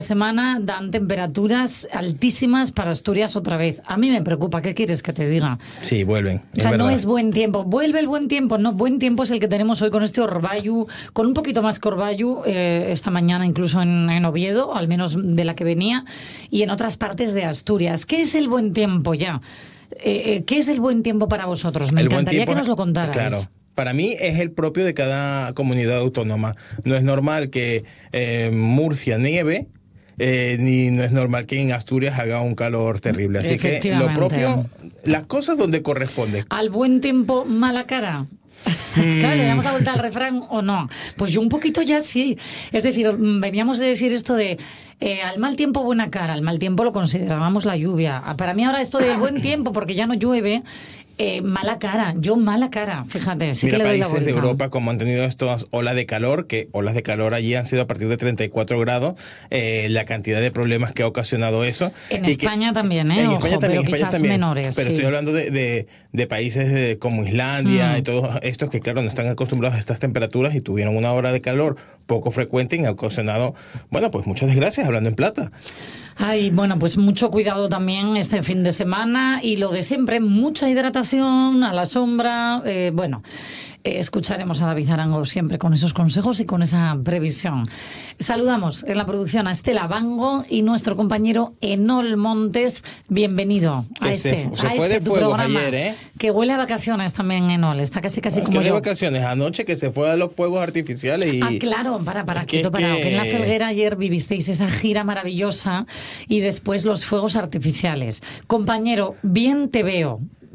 Semana dan temperaturas altísimas para Asturias otra vez. A mí me preocupa, ¿qué quieres que te diga? Sí, vuelven. O sea, no verdad. es buen tiempo. Vuelve el buen tiempo. No, buen tiempo es el que tenemos hoy con este orvallo, con un poquito más que orvallo, esta mañana incluso en Oviedo, al menos de la que venía, y en otras partes de Asturias. ¿Qué es el buen tiempo ya? ¿Qué es el buen tiempo para vosotros? Me encantaría que nos lo contarais. Claro. Para mí es el propio de cada comunidad autónoma. No es normal que Murcia nieve, ni no es normal que en Asturias haga un calor terrible. Así que lo propio, las cosas donde corresponde. Al buen tiempo, mala cara. Claro, ¿le damos la vuelta al refrán o no? Pues yo un poquito ya sí. Es decir, veníamos de decir esto de al mal tiempo buena cara. Al mal tiempo lo considerábamos la lluvia. Para mí ahora esto del buen tiempo, porque ya no llueve, mala cara. Yo mala cara, fíjate. Sí. Mira, que le doy la países vuelta. de Europa como han tenido estas olas de calor, que olas de calor allí han sido a partir de 34 grados, la cantidad de problemas que ha ocasionado eso. En España también, En Ojo, España también, pero quizás menores. Pero sí. estoy hablando de países como Islandia y todos estos que, claro, no están acostumbrados a estas temperaturas y tuvieron una ola de calor poco frecuente y ha ocasionado, bueno, pues muchas desgracias, hablando en plata. Ay, bueno, pues mucho cuidado también este fin de semana y lo de siempre, mucha hidratación a la sombra, escucharemos a David Arango siempre con esos consejos y con esa previsión. Saludamos en la producción a Estela Bango y nuestro compañero Enol Montes. Bienvenido a se fue tu de fuego programa, ayer, que huele a vacaciones también, Enol. Está casi como que de yo. vacaciones anoche, que se fue a los fuegos artificiales y... Ah, claro, que en la Felguera ayer vivisteis esa gira maravillosa y después los fuegos artificiales. Compañero, bien te veo.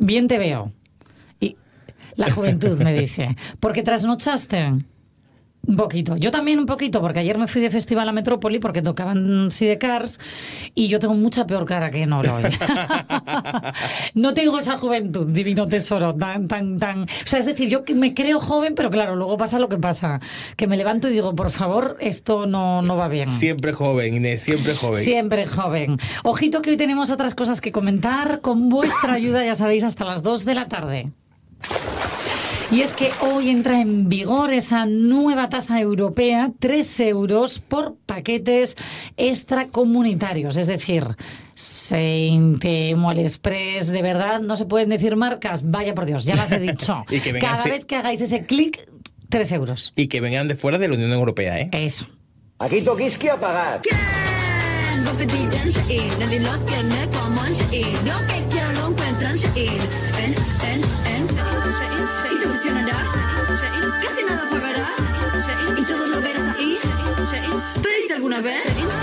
Y la juventud me dice, ¿porque trasnochaste? Un poquito. Yo también un poquito, porque ayer me fui de festival a Metrópoli porque tocaban Sidecars y yo tengo mucha peor cara que no lo. No tengo esa juventud, divino tesoro, tan... O sea, es decir, yo me creo joven, pero claro, luego pasa lo que pasa. Que me levanto y digo, por favor, esto no va bien. Siempre joven, Inés, siempre joven. Siempre joven. Ojito que hoy tenemos otras cosas que comentar. Con vuestra ayuda, ya sabéis, hasta las 2 de la tarde. Y es que hoy entra en vigor esa nueva tasa europea, 3 euros por paquetes extracomunitarios. Es decir, Saint, Express, de verdad, no se pueden decir marcas. Vaya por Dios, ya las he dicho. Y que Cada vez que hagáis ese clic, 3 euros. Y que vengan de fuera de la Unión Europea, ¿eh? Eso. Aquí toquisqui a pagar. Y te obsesionarás, casi nada pagarás, y todo lo verás ahí. ¿Pediste alguna vez?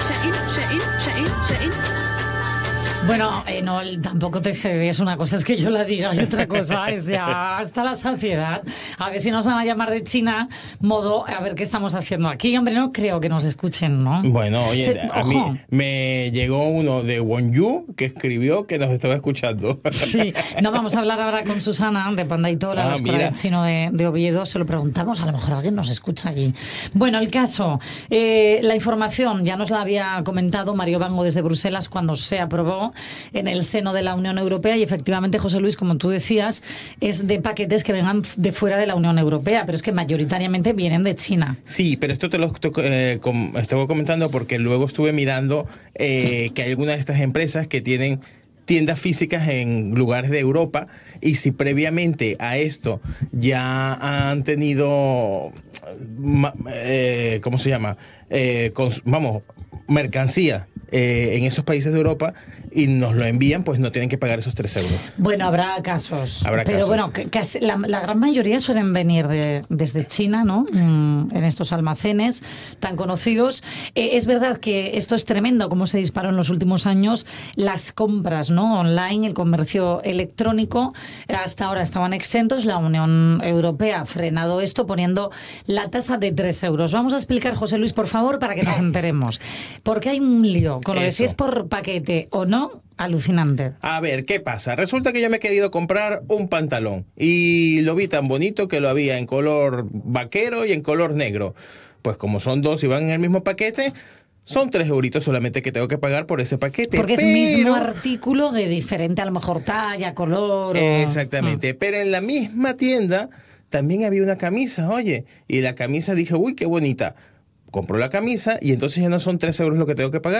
Bueno, no, tampoco te cedes. Una cosa es que yo la diga y otra cosa es ya hasta la saciedad. A ver si nos van a llamar de China, modo, a ver qué estamos haciendo aquí. Hombre, no creo que nos escuchen, ¿no? Bueno, oye, a mí ojo. me llegó uno de Wonju que escribió que nos estaba escuchando. Sí, no vamos a hablar ahora con Susana de Pandaitora, la escuela de chino de Oviedo. Se lo preguntamos, a lo mejor alguien nos escucha allí. Bueno, el caso, la información ya nos la había comentado Mario Bango desde Bruselas cuando se aprobó en el seno de la Unión Europea y efectivamente, José Luis, como tú decías, es de paquetes que vengan de fuera de la Unión Europea, pero es que mayoritariamente vienen de China. Sí, pero esto te lo estaba comentando porque luego estuve mirando que hay algunas de estas empresas que tienen tiendas físicas en lugares de Europa y si previamente a esto ya han tenido, ¿cómo se llama? Mercancía en esos países de Europa y nos lo envían, pues no tienen que pagar esos 3 euros. Bueno, habrá casos. Habrá pero casos. bueno, la gran mayoría suelen venir desde China, ¿no? En estos almacenes tan conocidos. Es verdad que esto es tremendo, como se disparó en los últimos años las compras, ¿no? Online, el comercio electrónico. Hasta ahora estaban exentos. La Unión Europea ha frenado esto poniendo la tasa de 3 euros. Vamos a explicar, José Luis, por favor, para que nos enteremos. Porque hay un lío con lo de si es por paquete o no. Alucinante. A ver, ¿qué pasa? Resulta que yo me he querido comprar un pantalón y lo vi tan bonito que lo había en color vaquero y en color negro. Pues como son dos y van en el mismo paquete, son 3 euritos solamente que tengo que pagar por ese paquete. Porque es mismo artículo de diferente, a lo mejor, talla, color. Exactamente. Pero en la misma tienda también había una camisa, oye. Y la camisa dije, uy, qué bonita. Compro la camisa y entonces ya no son 3 euros lo que tengo que pagar.